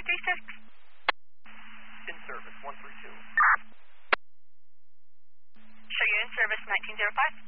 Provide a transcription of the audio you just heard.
136. In service, 132. Show you in service 1905.